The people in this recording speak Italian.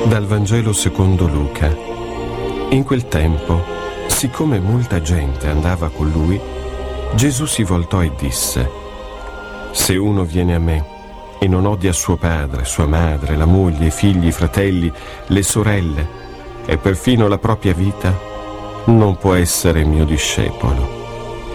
Dal Vangelo secondo Luca. In quel tempo, siccome molta gente andava con lui, Gesù si voltò e disse: «Se uno viene a me e non odia suo padre, sua madre, la moglie, i figli, i fratelli, le sorelle e perfino la propria vita, non può essere mio discepolo.